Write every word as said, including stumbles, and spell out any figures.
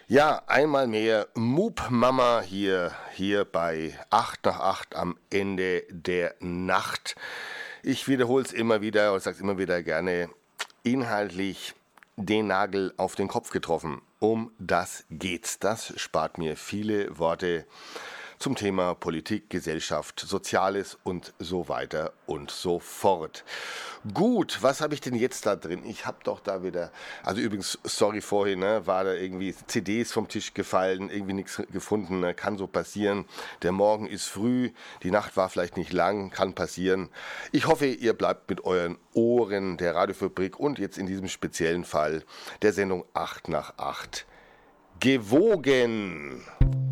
Ja, einmal mehr Moop-Mama hier, hier bei acht nach acht am Ende der Nacht. Ich wiederhole es immer wieder und sage es immer wieder gerne, inhaltlich den Nagel auf den Kopf getroffen. Um das geht's. Das spart mir viele Worte zum Thema Politik, Gesellschaft, Soziales und so weiter und so fort. Gut, was habe ich denn jetzt da drin? Ich habe doch da wieder, also übrigens, sorry vorhin, ne, war da irgendwie C Ds vom Tisch gefallen, irgendwie nichts gefunden, ne, kann so passieren. Der Morgen ist früh, die Nacht war vielleicht nicht lang, kann passieren. Ich hoffe, ihr bleibt mit euren Ohren der Radiofabrik und jetzt in diesem speziellen Fall der Sendung acht nach acht gewogen.